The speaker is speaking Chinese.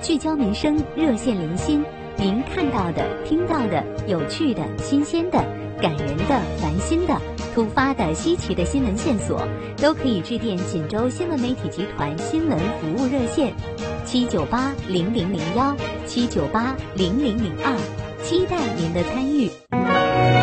聚焦民生，热线零星，您看到的、听到的、有趣的、新鲜的、感人的、烦心的、突发的、稀奇的新闻线索，都可以致电锦州新闻媒体集团新闻服务热线7980001，7980002，期待您的参与。